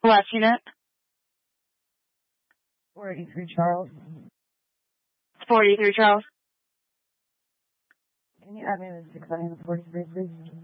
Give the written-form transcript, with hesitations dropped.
Last unit. 483 Charles. 483 Charles. Can you add me to 6 43, please?